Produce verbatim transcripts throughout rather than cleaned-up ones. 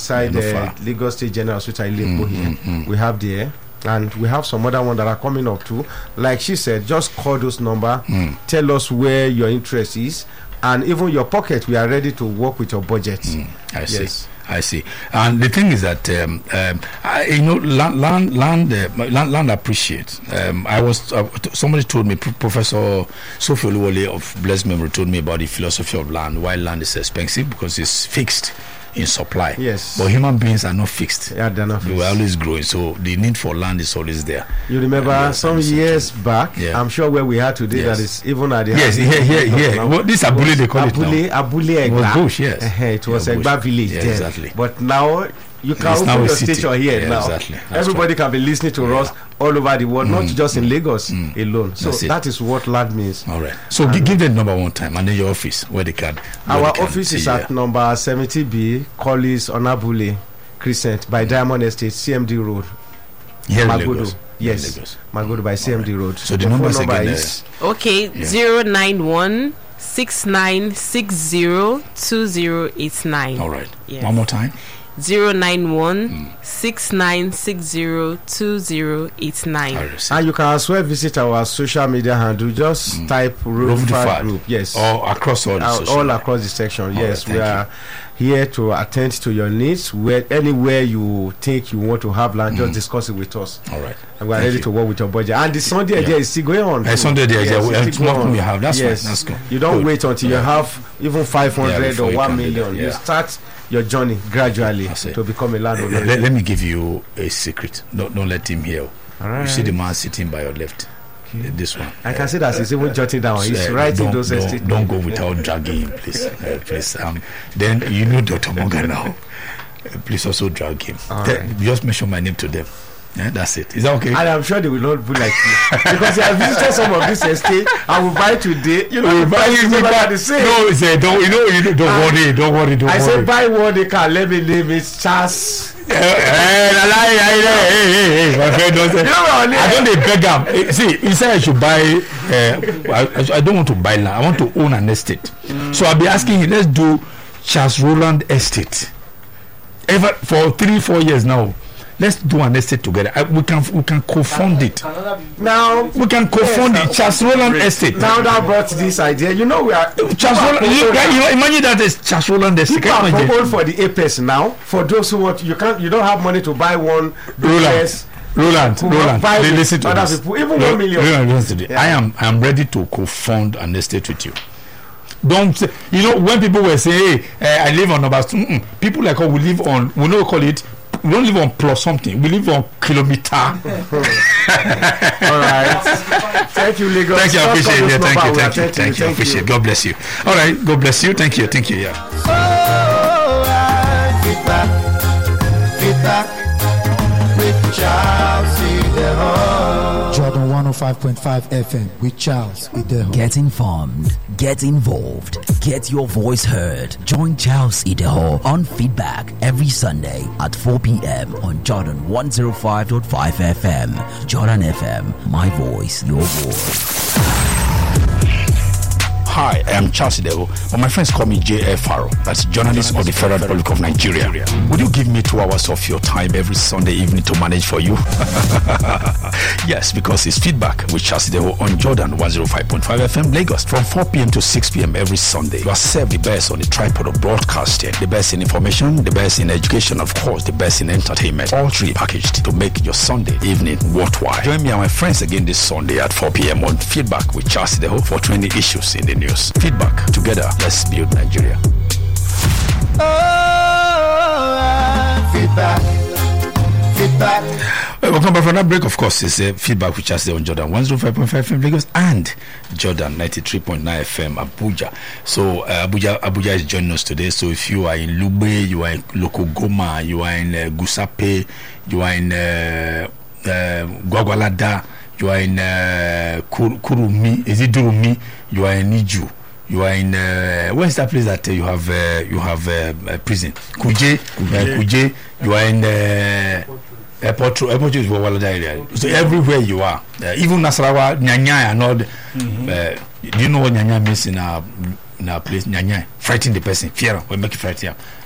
beside the uh, Lagos State General Hospital mm, here. Mm, mm. We have there. And we have some other ones that are coming up too. Like she said, just call those number, mm. tell us where your interest is, and even your pocket. We are ready to work with your budget. Mm, I yes. see. I see. And the thing is that um, um, I, you know, land, land, land, uh, land, land appreciates. Um, I was uh, t- somebody told me, P- Professor Sophie Oluwole of blessed memory told me about the philosophy of land. Why land is expensive because it's fixed in supply. Yes. But human beings are not fixed. Yeah, they're not fixed. They were always growing, so the need for land is always there. You remember uh, some years back, yeah. I'm sure where we are today, yes. that is even at the yes, here, here, here. Well, this Abule they call Abule, it now. Abule, it was bush, yes. Uh-huh, it was yeah, Egba village, yeah, then. Exactly. But now you can it's open your city. station here yeah, now. Exactly. Everybody right. can be listening to yeah. us all over the world, mm. not just in Lagos mm. alone. So that is what land means. All right. So g- give them number one time, and then your office where they can. Where Our they can office see, is yeah. at number seventy B, Collis Onabule Crescent by Diamond Estate, C M D Road. Here Magodo. in Lagos. Yes, Lagos. Magodo by C M D right. Road. So the, the numbers number again is okay yeah. zero nine one six nine six zero two zero eight nine. All right. Yes. One more time. Zero nine one six nine six zero two zero eight nine. And you can as well visit our social media handle. Just mm. type Road Fad Group. Yes. All across all the all, social all media. across the section. All yes, right, we are you. here to attend to your needs. Where anywhere you think you want to have land, mm. just discuss it with us. All right. And we are Thank ready you. to work with your budget. And the Sunday Yeah. idea is still going on. Uh, Sunday idea, yes, yeah. still going on. We have. That's yes. right. That's good. You don't good. wait until yeah. you have even five hundred yeah, or you one million. Yeah. You start your journey gradually to become a landowner. Let, let me give you a secret. Don't, don't let him hear. Right. You see the man sitting by your left. Okay. This one. I can uh, see that he's even jotting down. He's uh, writing those don't, statements. Don't go without dragging him, please. Uh, please. Um, then you know Doctor Morgan now. Uh, please also drag him. Right. Just mention my name to them. Yeah, that's it. Is that okay? And I'm sure they will not be like you because they have visited some of this estate. I will buy today. You know, we buy it. We buy the same. No, say don't. You know, you don't, don't uh, worry. Don't worry. Don't I worry. I said buy one. They can let me name it Charles. Hey, hey, hey, hey, my friend don't say. I don't dey beg him. See, he said I should buy. Uh, I, I don't want to buy land. I want to own an estate. Mm. So I'll be asking him. Let's do Charles Roland Estate. Ever for three, four years now. Let's do an estate together. I, we can we can co-fund it. Now we can co-fund yes, it. Charles Roland Estate. Now that brought this idea, you know we are Charles Roland. You, you know, imagine that is Charles Roland Estate. People are proposed for the Apex now. For those who want, you can't, you don't have money to buy one. Roland, Roland, Roland. They listen to other people, even one million. Roland, listen to yeah. I am I am ready to co-fund an estate with you. Don't say, you know, when people were saying, "Hey, uh, I live on number two," mm-mm. people like oh, we live on. We know we call it. We don't live on plus something. We live on kilometer. All right. Thank you, Lagos. Thank you. I appreciate it. Yeah, thank you. Thank you. Thank you. I appreciate it. God bless you. All right. God bless you. Thank you. Thank you. Yeah. So I fit back, fit back with Charles Ideho. Jordan one oh five point five F M with Charles Ideho. Get informed. Get involved. Get your voice heard. Join Charles Ideho on Feedback every Sunday at four p.m. on Jordan one oh five point five F M. Jordan F M, my voice, your voice. Hi, I am Charles Ideho, but my friends call me J F Faro. That's journalist of the Federal Republic of Nigeria. Would you give me two hours of your time every Sunday evening to manage for you? Yes, because it's Feedback with Charles Ideho on Jordan one oh five point five F M Lagos from four p.m. to six p.m. every Sunday. You are served the best on the tripod of broadcasting, the best in information, the best in education, of course, the best in entertainment. All three packaged to make your Sunday evening worthwhile. Join me and my friends again this Sunday at four p.m. on Feedback with Charles Ideho for twenty issues in the news. Feedback. Together, let's build Nigeria. Oh, feedback. Feedback. Well, welcome back from that break. Of course, it's uh, Feedback with Charles on Jordan one oh five point five F M Lagos and Jordan ninety-three point nine F M Abuja. So uh, Abuja Abuja is joining us today. So if you are in Lube, you are in Lokogoma, you are in uh, Gusape, you are in uh, uh, Gwagwalada, you are in uh, Kur- Kurumi, is it Durumi? You are in Iju. You are in uh, where's that place that uh, you have uh, you have uh, a prison? Kuje, Kuje. Uh, Kuje. You are in uh, airport. Airport is Gwagwalada area. So everywhere you are, uh, even Nasarawa, Nyanya, and all. Mm-hmm. Uh, do you know what Nyanya means in our in our place? Nyanya, frighten the person, fear, we make it frighten.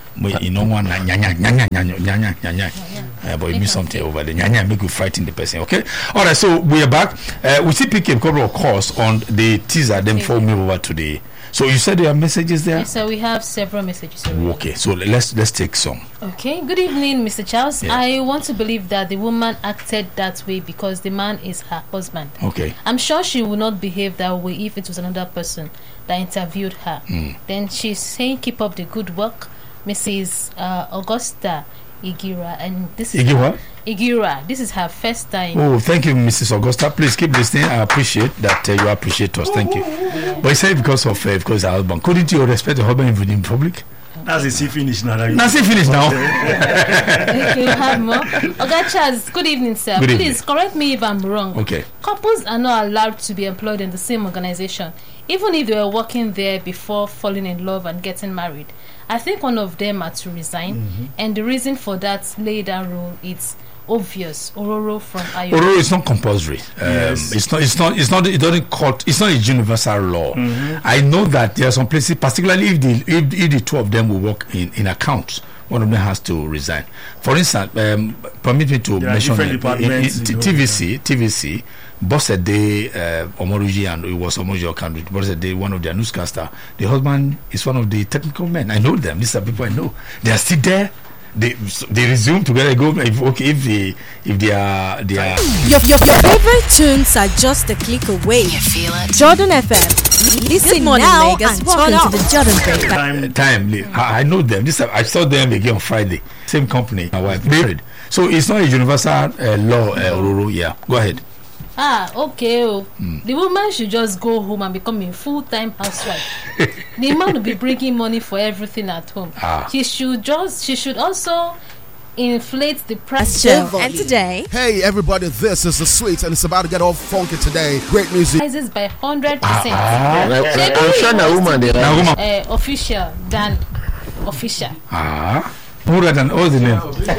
But you know one nya nya nya nya nya nya nya nya. Uh, but it means something over there. Nya nya make you frighten the person. Okay. All right. So we are back. Uh, we still pick a couple of calls on the teaser. Then before we move over to the. So you said there are messages there. Yes, so we have several messages. Already. Okay. So let's let's take some. Okay. Good evening, Mister Charles. Yeah. I want to believe that the woman acted that way because the man is her husband. Okay. I'm sure she would not behave that way if it was another person that interviewed her. Mm. Then she's saying, "Keep up the good work." Missus Uh, Augusta Igira, and this is Igira? Igira. This is her first time. Oh, thank you, Missus Augusta. Please keep listening. I appreciate that uh, you appreciate us. Thank you. Yeah. But you say because of uh, because her husband. Couldn't you respect the husband even in public? That's a see finish now. Now see finish now. Okay, you have more. Oga Charles, good evening, sir. Good Please evening. correct me if I'm wrong. Okay. Couples are not allowed to be employed in the same organization, even if they were working there before falling in love and getting married. I think one of them are to resign, mm-hmm. and the reason for that laid down rule is obvious. Ororo from Ayo. Ororo is not compulsory. Um, Yes. It's not. It's not. It's not. It doesn't cut. It's not a universal law. Mm-hmm. I know that there are some places, particularly if the if, if the two of them will work in in accounts, one of them has to resign. For instance, um, permit me to There are mention different uh, in, in, departments T- in the T V C. T V C. Bosede uh, Omoruji, and it was Omoruji Okandu. Bosede, one of their newscaster. The husband is one of the technical men. I know them. These are people I know. They are still there. They they resume together. Go if okay if they if they are they are. Your, your, your favorite tunes are just a click away. You feel it? Jordan F M. Listen Good morning, now Lagos. and Welcome turn to up. the Jordan Break. Time, timely. I, I know them. This I saw them again on Friday. Same company. My wife married. So it's not a universal uh, law. Uh, Ororo. Yeah. Go ahead. Ah, okay. Oh. Mm. The woman should just go home and become a full-time housewife. The man will be bringing money for everything at home. Ah. She should just. She should also inflate the price. And today, hey everybody, this is the Sweets, and it's about to get all funky today. Great music. Rises by hundred percent. I'm sure na woman dey Now, woman. Uh, official than official. Ah. Who than what's the name?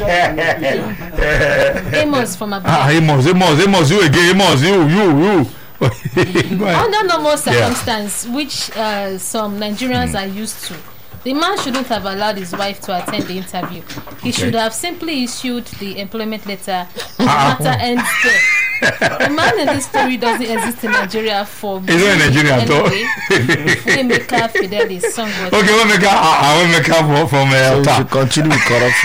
Amos from Ah, Abuja. Amos, Amos, Amos. You again, Amos. You, you, you. Go ahead. Under normal Yeah. circumstance, which uh, some Nigerians are used to, the man shouldn't have allowed his wife to attend the interview. He Okay. should have simply issued the employment letter. The Ah. matter ends there. The man in this story doesn't exist in Nigeria for me. He's not in Nigeria at all. Waymaker Fidelis song was Okay, we'll make I, I will make up from from uh, so we Alta. should continue with corruption.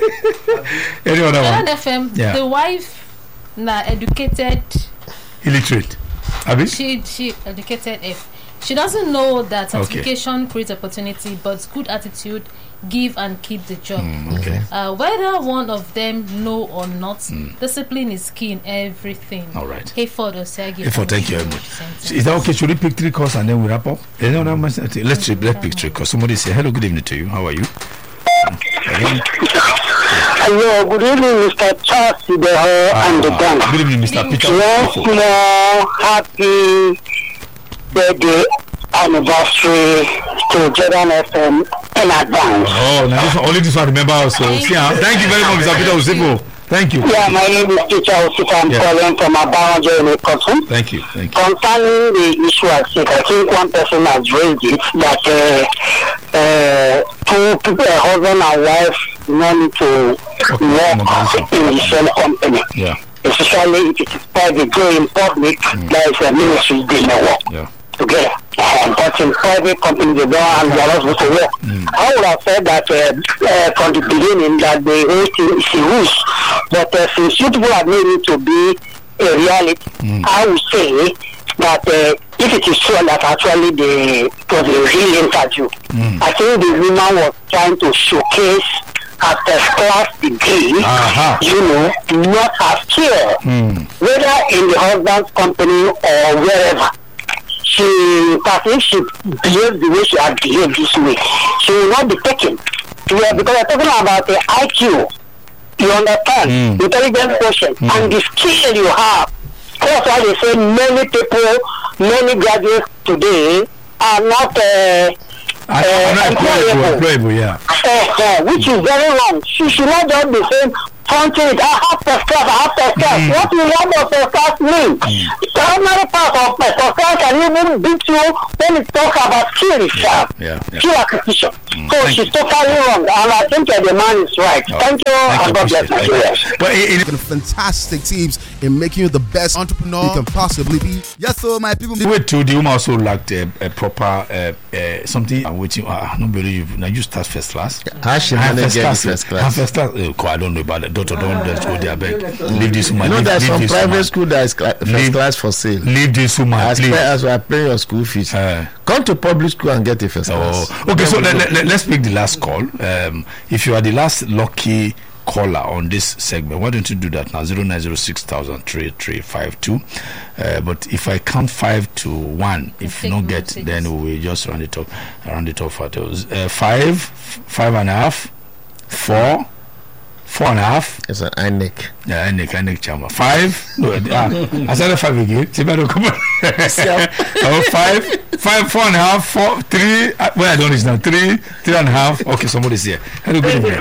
Any other Jordan one? F M. Yeah. The wife, na educated. Illiterate. Abi? She she educated F. She doesn't know that Okay. certification creates opportunity, but good attitude give and keep the job. Mm, okay. Uh, whether one of them know or not, discipline is key in everything. All right. Hey Ford Osagi. Hey, for thank you very much. Is that okay? Should we pick three calls and then we wrap up? Any other message? Let's let's pick three calls. Somebody say hello, good evening to you. How are you? Hello. Hello, good evening, Mister Charles Ideho and the gang. Good evening, Mister Peter. Once more, happy birthday anniversary to Jordan F M in advance. Oh, now this one, only this one remember us. So, see, uh, thank you very much, Mister Peter Osipo. Thank you. Yeah, my name is Peter Osipo. I'm Yeah. calling from Abaranjo in Ikoton. Thank you. Thank you. Concerning the issue at stake, I think one person has raised it that uh, uh, two people, a husband and wife, no need to Okay, work in the same company. Yeah. Especially if it is private, go in public, Mm. there is a ministry doing the work Yeah. together. Uh, but in private companies, they don't and they are not supposed to work. Mm. I would have said that uh, uh, from the beginning that the whole thing is a ruse. But uh, since you people have made it to be a reality, Mm. I would say that uh, if it is true that actually the, it was a real interview, Mm. I think the woman was trying to showcase her first class degree, Aha. you know, not her skill, Mm. whether in the husband's company or wherever. She, in fact, if she behaves the way she has behaved this way, she will not be taken. Yeah, because we're talking about the I Q, you understand, Mm. intelligent quotient, Mm. and the skill you have. That's why they say many people, many graduates today are not uh, I, I'm not employable, employable. employable, yeah. Uh, uh, which is very wrong. She should not just be saying country, I have first class, I have first class. Mm. What do you want of first class mean? Mm. The primary part of first class can even beat you when it talks about skill itself, yeah, yeah. skill acquisition. Mm. So Thank she's you. totally wrong, and I think that the man is right. Oh. Thank you, Thank and you, God bless appreciate it. Nigeria. But it, it, Been fantastic teams in making you the best entrepreneur you can possibly be. Yes, so my people. the way to the woman also lacked a, a proper uh, uh, something. I'm waiting. I don't believe now. You start first class. How she I manage first class. first I class? first class. Uh, I don't know about that. Doctor, don't just go there. Beg. Leave this woman. You know, leave, there's leave some this private woman. school that is cla- first Leave- class for sale. Leave this woman, As please. far as we are paying your school fees, Uh, come to public school and get a first class. Oh, okay. So let, let, let's make the last call. Um, if you are the last lucky caller on this segment, why don't you do that now? Zero nine zero six thousand three three five two. Uh, but if I count five to one, if you don't get, then we will just round it up, round it up for those. Uh, five, five and a half, four, four and a half. It's an I N E C. Yeah, I N E C, I N E C chamber. Five. No, uh, I said five again. See, but come on. Oh, five, five, four and a half, four, three. Uh, well, I don't know now. Three, three and a half. Okay, somebody's here. Hello, good evening.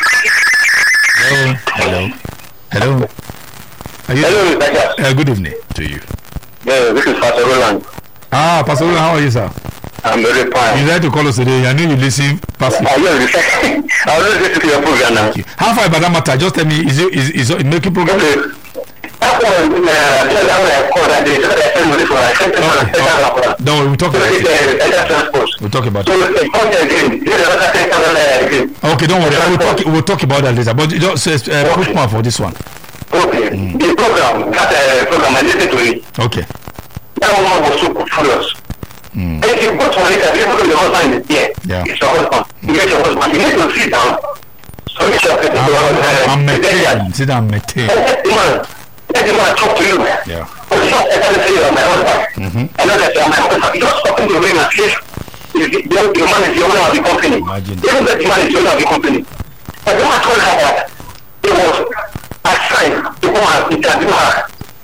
Hello, hello, hello. Are you, Hello, Mister uh, good evening to you. Yeah, this is Pastor Roland. Ah, Pastor, how are you, sir? I'm very fine. You like to call us today? I know you listen, Pastor. I will listen. I will listen to your program now. How far about that matter? Just tell me, is it is is it making progress? Okay. That's why uh, that I called that day. That I sent money for. I sent it for. Okay. Don't worry, we'll talk about it. it. We'll talk about So it. uh, come here again. This is another ten thousand naira again. Okay, don't worry. We'll talk. We'll talk about that later. But just uh, uh, quick one for this one. Okay. The program, that uh, program, I listened to it. Okay. That woman was so furious. Mm. And if you go to it, if you go to your husband is there, Yeah. it's your husband. You get your husband. You need to sit down. So make sure that you I'm are maintain. Sit down, maintain. Let the man, let the man talk to you. Yeah. But it's not exactly say you're my husband. Mm-hmm. I know that you're my husband. You're just talking to him as if the, the, the man is the owner of the company. Imagine. Even that the man is the owner of the company. But the man told her that it was assigned to go and interview her.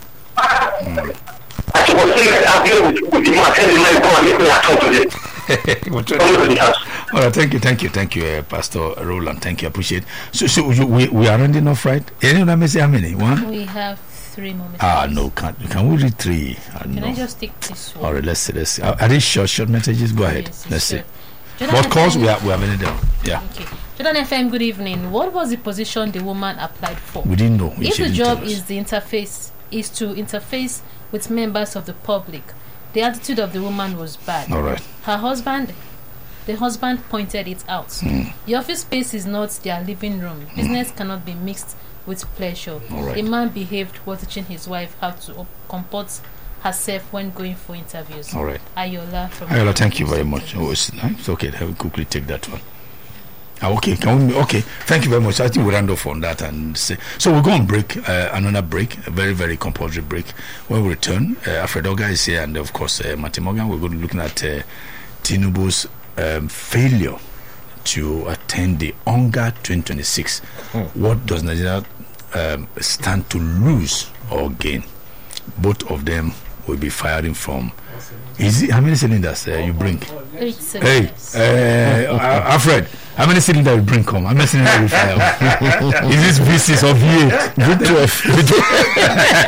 Mm. And she was saying that I'm dealing with, with the man, telling the man to go and make me at home today. We'll try Come to the house. All right, thank you, thank you, thank you, uh, Pastor Roland. Thank you, appreciate. So, so you, we we are running off, right? Any of them say how many? One? We have three more minutes. Ah, no, can't. Can we read three? Ah, Can no. I just take this one? All right, let's see. Let's see. Are, are these short, short messages? Go ahead. Yes, Let's see. sure. Jordan What calls F M, we are we are many down? Yeah, Okay. Jordan F M, good evening. What was the position the woman applied for? we didn't know. If She the didn't job tell us. is the interface is to interface with members of the public, the attitude of the woman was bad. All right. Her husband, the husband pointed it out. Mm. The office space is not their living room. Business cannot be mixed with pleasure. All right. A man behaved while teaching his wife how to op- comport herself when going for interviews. All right. Ayola from Ayola, thank you very much. Oh, it's, it's okay. Let me quickly take that one. Ah, okay, can we, okay. Thank you very much. I think we'll round off on that and say. So we'll go on break, uh, another break, a very, very compulsory break. When we return, uh, Alfred Oga is here, and of course, uh, Martin Morgan. We're going to be looking at uh, Tinubu's um, failure to attend the Onga twenty twenty-six. Hmm. What does Nigeria um, stand to lose or gain? Both of them will be firing from. Is it, how many cylinders uh, you bring? Eight Hey, uh, uh, Alfred, how many cylinders you bring come? How many cylinders you fire? Is this V six or V eight? V twelve.